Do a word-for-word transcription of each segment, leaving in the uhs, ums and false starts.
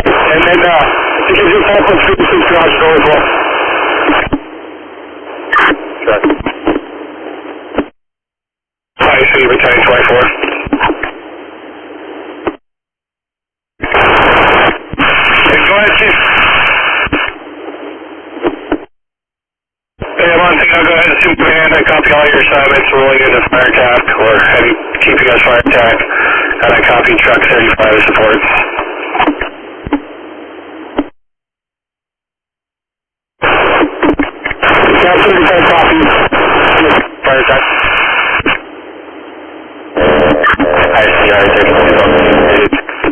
And then, uh, it gives you a call from fifty-six garage door as well. Sure. I see, battalion twenty-four. Yeah, go ahead, Chief. Hey, I'm on scene. I'll go ahead and assume command. I copy all your assignments, rolling into fire attack, or heavy, keeping us fire attack. And I copy truck thirty-five supports. Truck thirty-five copy. Fire attack. I see, I see.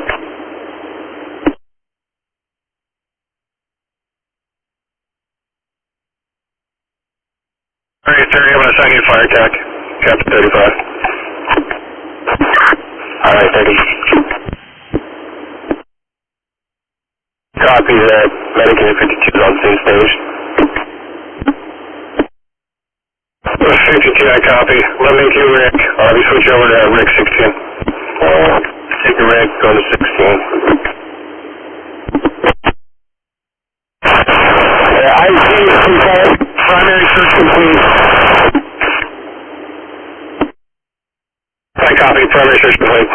Alright, thirty, I'm going to assign you fire attack. Captain thirty-five. Alright, thirty. Copy that. Medicaid fifty-two is on the same stage. fifty-two, I copy. Let me do Rick. I'll be switch over to Rick sixteen. Take a Rick, go to sixteen. Yeah, I see it. Primary search complete. I copy. Primary search complete.